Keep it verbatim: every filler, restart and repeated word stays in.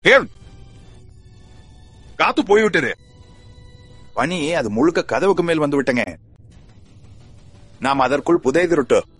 ஏன் காத்து போய்விட்டது. பனி அது முழுக்க கதவுக்கு மேல் வந்து விட்டங்க. நாம் அதற்குள் புதை திருட்டு